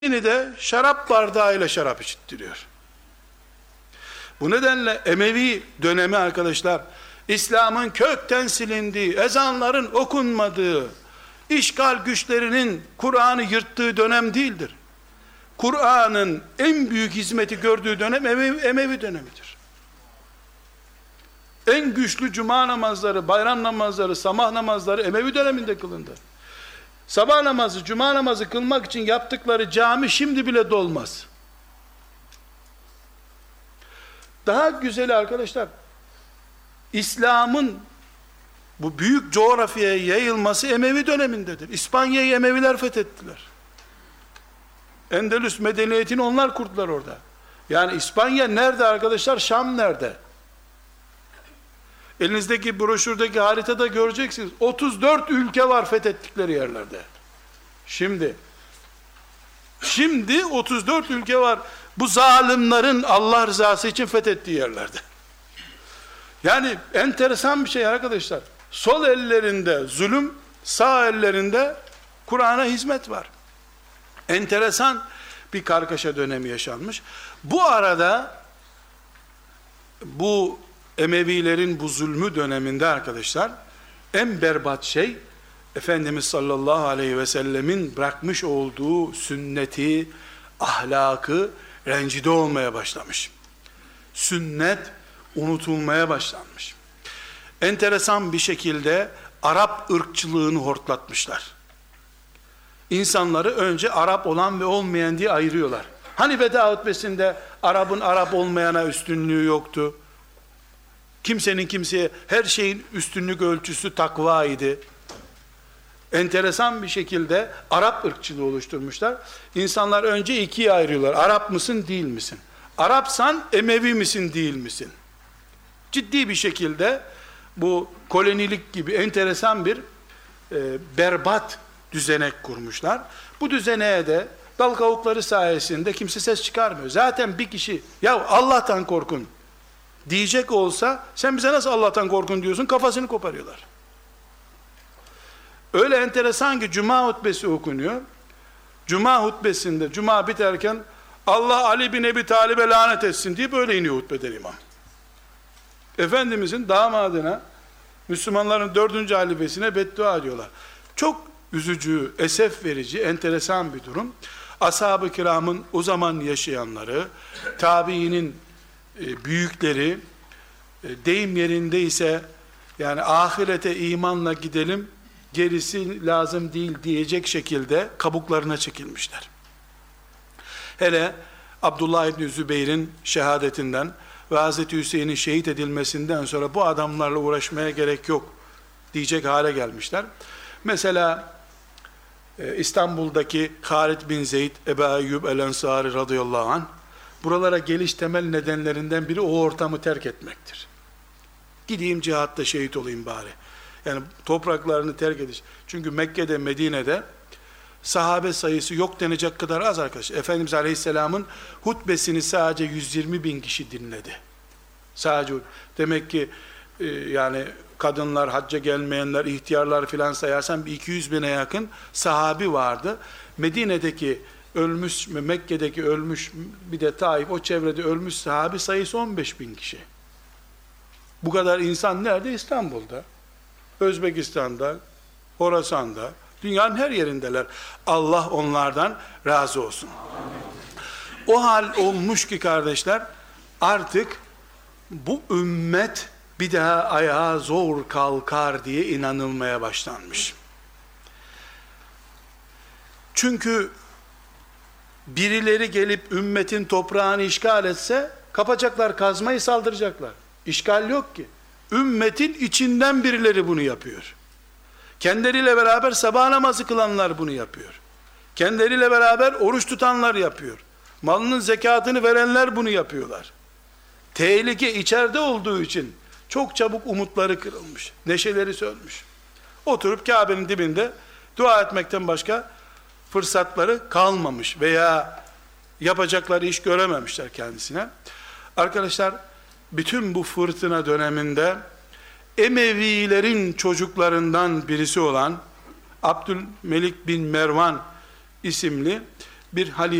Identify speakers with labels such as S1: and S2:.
S1: Yine de şarap bardağıyla şarap içittiriyor. Bu nedenle Emevi dönemi arkadaşlar, İslam'ın kökten silindiği, ezanların okunmadığı, işgal güçlerinin Kur'an'ı yırttığı dönem değildir. Kur'an'ın en büyük hizmeti gördüğü dönem Emevi dönemidir. En güçlü cuma namazları, bayram namazları, sabah namazları Emevi döneminde kılındı. Sabah namazı, cuma namazı kılmak için yaptıkları cami şimdi bile dolmaz. Daha güzeli arkadaşlar, İslam'ın bu büyük coğrafyaya yayılması Emevi dönemindedir. İspanya'yı Emeviler fethettiler. Endülüs medeniyetini onlar kurdular orada. Yani İspanya nerede arkadaşlar? Şam nerede? Elinizdeki broşürdeki haritada göreceksiniz. 34 ülke var fethettikleri yerlerde. Şimdi 34 ülke var. Bu zalimlerin Allah rızası için fethettiği yerlerde. Yani enteresan bir şey arkadaşlar. Sol ellerinde zulüm, sağ ellerinde Kur'an'a hizmet var. Enteresan bir kargaşa dönemi yaşanmış. Bu arada bu Emevilerin bu zulmü döneminde arkadaşlar en berbat şey Efendimiz sallallahu aleyhi ve sellemin bırakmış olduğu sünneti, ahlakı rencide olmaya başlamış. Sünnet unutulmaya başlanmış. Enteresan bir şekilde Arap ırkçılığını hortlatmışlar. İnsanları önce Arap olan ve olmayan diye ayırıyorlar. Hani veda hutbesinde Arap'ın Arap olmayana üstünlüğü yoktu. Kimsenin kimseye, her şeyin üstünlük ölçüsü takva idi. Enteresan bir şekilde Arap ırkçılığı oluşturmuşlar. İnsanlar önce ikiye ayırıyorlar. Arap mısın, değil misin? Arapsan Emevi misin, değil misin? Ciddi bir şekilde bu kolonilik gibi enteresan bir berbat düzenek kurmuşlar. Bu düzeneğe de dal kavukları sayesinde kimse ses çıkarmıyor. Zaten bir kişi ya Allah'tan korkun diyecek olsa sen bize nasıl Allah'tan korkun diyorsun, kafasını koparıyorlar. Öyle enteresan ki cuma hutbesi okunuyor. Cuma hutbesinde cuma biterken Allah Ali bin Ebi Talib'e lanet etsin diye böyle iniyor hutbeden imam. Efendimizin damadına, Müslümanların 4. halifesine beddua ediyorlar. Çok üzücü, esef verici, enteresan bir durum. Ashab-ı kiramın o zaman yaşayanları, tabiinin büyükleri, deyim yerindeyse yani ahirete imanla gidelim, gerisi lazım değil diyecek şekilde kabuklarına çekilmişler. Hele Abdullah İbni Zübeyir'in şehadetinden ve Hazreti Hüseyin'in şehit edilmesinden sonra bu adamlarla uğraşmaya gerek yok diyecek hale gelmişler. Mesela İstanbul'daki Halid bin Zeyd, Ebu Eyyub el-Ensari radıyallahu anh, buralara geliş temel nedenlerinden biri o ortamı terk etmektir. Gideyim cihatta şehit olayım bari. Yani topraklarını terk ediş. Çünkü Mekke'de, Medine'de sahabe sayısı yok denecek kadar az arkadaşlar. Efendimiz Aleyhisselam'ın hutbesini sadece 120 bin kişi dinledi. Sadece demek ki yani kadınlar, hacca gelmeyenler, ihtiyarlar filan sayarsan 200 bine yakın sahabi vardı. Medine'deki ölmüş, Mekke'deki ölmüş, bir de Taif, o çevrede ölmüş sahabi sayısı 15 bin kişi. Bu kadar insan nerede? İstanbul'da, Özbekistan'da, Horasan'da, dünyanın her yerindeler. Allah onlardan razı olsun. O hal olmuş ki kardeşler, artık bu ümmet bir daha ayağa zor kalkar diye inanılmaya başlanmış. Çünkü birileri gelip ümmetin toprağını işgal etse, kapacaklar kazmayı, saldıracaklar. İşgal yok ki. Ümmetin içinden birileri bunu yapıyor. Kendileriyle beraber sabah namazı kılanlar bunu yapıyor. Kendileriyle beraber oruç tutanlar yapıyor. Malının zekatını verenler bunu yapıyorlar. Tehlike içeride olduğu için çok çabuk umutları kırılmış, neşeleri sönmüş. Oturup Kabe'nin dibinde dua etmekten başka fırsatları kalmamış veya yapacakları iş görememişler kendisine. Arkadaşlar, bütün bu fırtına döneminde Emevilerin çocuklarından birisi olan Abdülmelik bin Mervan isimli bir halife